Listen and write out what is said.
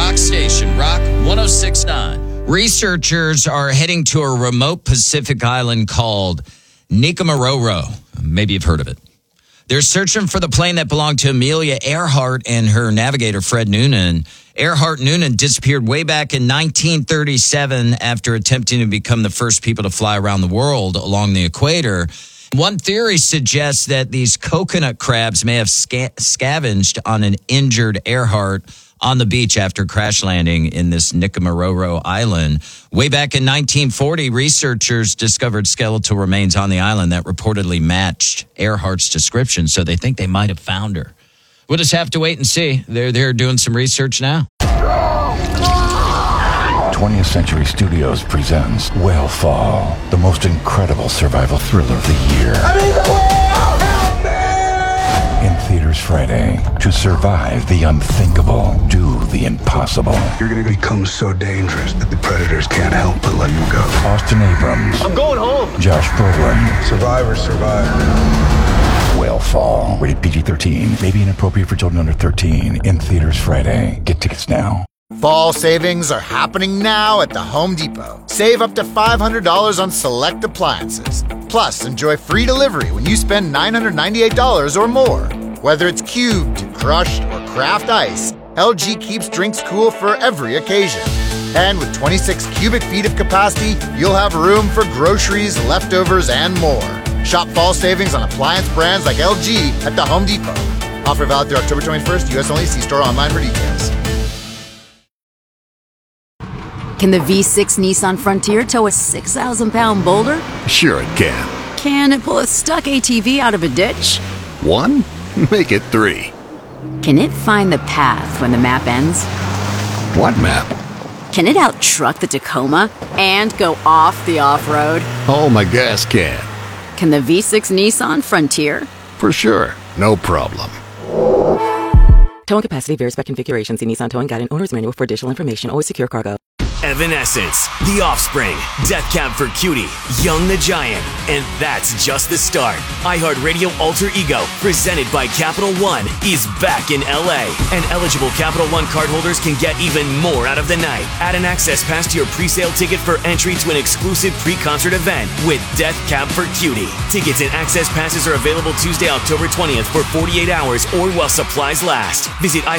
rock station, Rock 106.9. Researchers are heading to a remote Pacific island called Nikumaroro. Maybe you've heard of it. They're searching for the plane that belonged to Amelia Earhart and her navigator, Fred Noonan. Earhart and Noonan disappeared way back in 1937 after attempting to become the first people to fly around the world along the equator. One theory suggests that these coconut crabs may have scavenged on an injured Earhart on the beach after crash landing in this Nikumaroro island. Way back in 1940, researchers discovered skeletal remains on the island that reportedly matched Earhart's description, so they think they might have found her. We'll just have to wait and see. They're doing some research now. 20th Century Studios presents Whale Fall, the most incredible survival thriller of the year. I'm in the whale! Help me! In theaters Friday. To survive the unthinkable, do the impossible. You're going to become so dangerous that the predators can't help but let you go. Austin Abrams. I'm going home. Josh Brolin. Survivors survive. Whale Fall. Rated PG-13. May be inappropriate for children under 13. In theaters Friday. Get tickets now. Fall savings are happening now at the Home Depot. Save up to $500 on select appliances. Plus, enjoy free delivery when you spend $998 or more. Whether it's cubed, crushed, or craft ice, LG keeps drinks cool for every occasion. And with 26 cubic feet of capacity, you'll have room for groceries, leftovers, and more. Shop fall savings on appliance brands like LG at the Home Depot. Offer valid through October 21st. U.S. only. See store online for details. Can the V6 Nissan Frontier tow a 6,000-pound boulder? Sure it can. Can it pull a stuck ATV out of a ditch? 1? Make it 3. Can it find the path when the map ends? What map? Can it out-truck the Tacoma and go off the off-road? Oh, my gas can. Can the V6 Nissan Frontier? For sure. No problem. Towing capacity varies by configuration. See Nissan Towing Guide and Owner's Manual for additional information. Always secure cargo. Evanescence, The Offspring, Death Cab for Cutie, Young the Giant, and that's just the start. iHeartRadio Alter Ego, presented by Capital One, is back in LA, and eligible Capital One cardholders can get even more out of the night. Add an access pass to your pre-sale ticket for entry to an exclusive pre-concert event with Death Cab for Cutie. Tickets and access passes are available Tuesday, October 20th for 48 hours or while supplies last. Visit